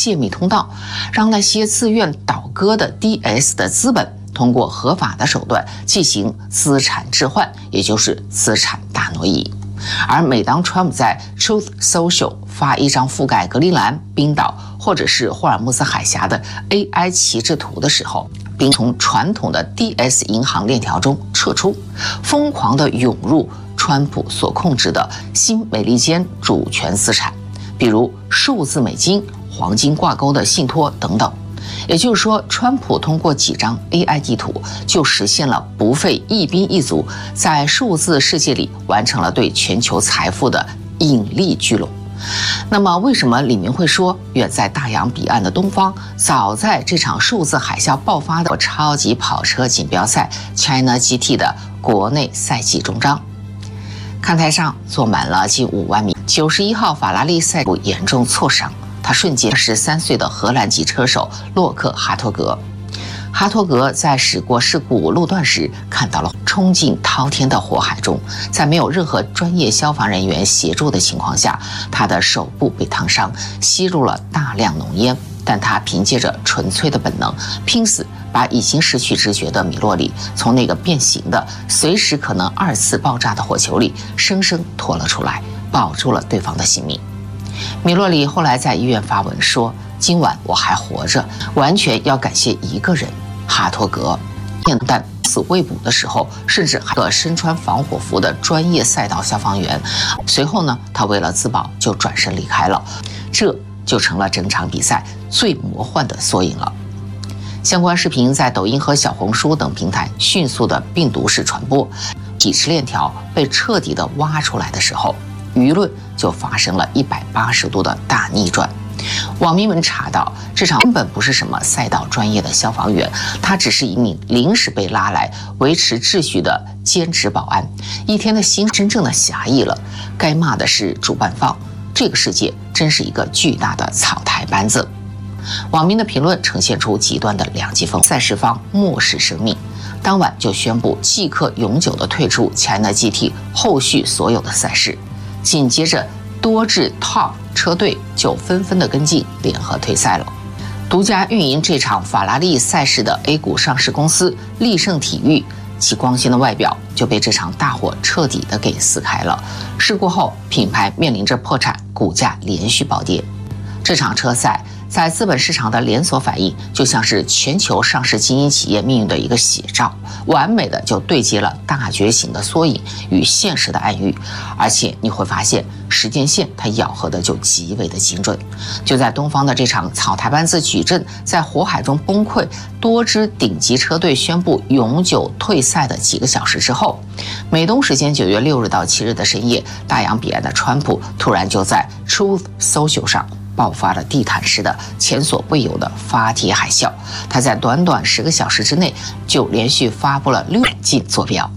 泄密通道，让那些自愿倒戈的 DS 的资本通过合法的手段进行资产置换，也就是资产大挪移。而每当川普在 Truth Social 发一张覆盖格陵兰、冰岛或者是霍尔木兹海峡的 AI 旗帜图的时候，并从传统的 DS 银行链条中撤出，疯狂地涌入川普所控制的新美利坚主权资产，比如数字美金、黄金挂钩的信托等等。也就是说，川普通过几张 AI 地图就实现了不费一兵一卒，在数字世界里完成了对全球财富的引力聚拢。那么为什么李明会说远在大洋彼岸的东方早在这场数字海啸爆发的超级跑车锦标赛 China GT 的国内赛季终章？看台上坐满了近5万名，91号法拉利赛部严重挫伤，他瞬间13岁的荷兰籍车手洛克哈托格。哈托格在驶过事故路段时，看到了冲进滔天的火海中，在没有任何专业消防人员协助的情况下，他的手部被烫伤，吸入了大量浓烟，但他凭借着纯粹的本能，拼死把已经失去知觉的米洛里从那个变形的、随时可能2次爆炸的火球里生生拖了出来，保住了对方的性命。米洛里后来在医院发文说：“今晚我还活着，完全要感谢一个人，哈托格。”但死未卜的时候，甚至还有个身穿防火服的专业赛道消防员。随后呢，他为了自保就转身离开了，这就成了整场比赛最魔幻的缩影了。相关视频在抖音和小红书等平台迅速的病毒式传播，几十链条被彻底的挖出来的时候，舆论就发生了180度的大逆转。网民们查到，这场根本不是什么赛道专业的消防员，他只是一名临时被拉来维持秩序的兼职保安。一天的心真正的狭义了。该骂的是主办方，这个世界真是一个巨大的草台班子。网民的评论呈现出极端的两极分化，赛事方漠视生命，当晚就宣布即刻永久的退出 China GT 后续所有的赛事。紧接着多支 Top 车队就纷纷的跟进，联合退赛了。独家运营这场法拉利赛事的 A 股上市公司利盛体育，其光鲜的外表就被这场大火彻底的给撕开了。事故后，品牌面临着破产，股价连续暴跌。这场车赛在资本市场的连锁反应，就像是全球上市精英企业命运的一个写照，完美的就对接了大觉醒的缩影与现实的暗喻。而且你会发现，时间线它咬合的就极为的精准。就在东方的这场草台班子矩阵在火海中崩溃，多支顶级车队宣布永久退赛的几个小时之后，美东时间9月6日到7日的深夜，大洋彼岸的川普突然就在 Truth Social 上爆发了地毯式的前所未有的发帖海啸。他在短短10个小时之内就连续发布了6进坐标。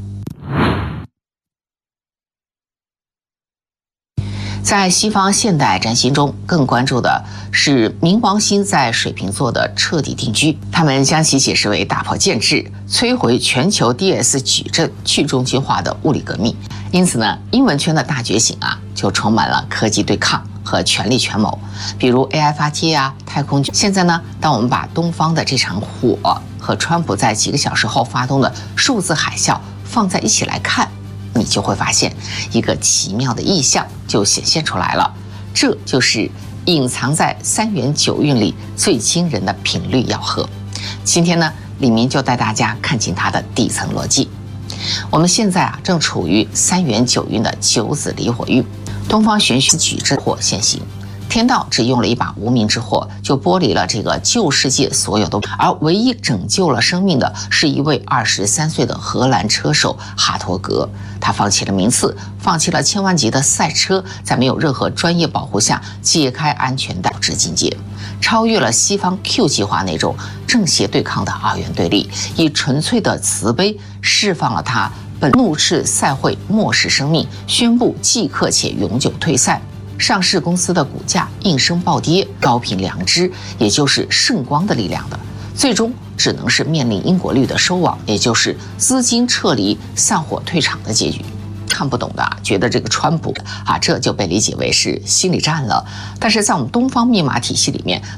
在西方现代占星中，更关注的是冥王星在水瓶座的彻底定居。他们将其解释为打破建制，摧毁全球 DS 矩阵去中心化的物理革命。因此呢，英文圈的大觉醒就充满了科技对抗和权力权谋，比如 AI 发帖太空军。现在呢，当我们把东方的这场火和川普在几个小时后发动的数字海啸放在一起来看，你就会发现一个奇妙的意象就显现出来了。这就是隐藏在3元9运里最惊人的频率咬合。今天呢，李明就带大家看清它的底层逻辑。我们现在正处于3元9运的9子离火运，东方玄学矩阵火现行。天道只用了一把无名之火，就剥离了这个旧世界所有的，而唯一拯救了生命的是一位23岁的荷兰车手哈托格。他放弃了名次，放弃了千万级的赛车，在没有任何专业保护下解开安全带至境界，超越了西方 Q 计划那种正邪对抗的二元对立，以纯粹的慈悲释放了他本怒斥赛会漠视生命，宣布即刻且永久退赛。上市公司的股价应声暴跌，高凭良知，也就是圣光的力量的，最终只能是面临因果律的收网，也就是资金撤离、散伙退场的结局。看不懂的觉得这个川普这就被理解为是心理战了。但是在我们东方密码体系里面，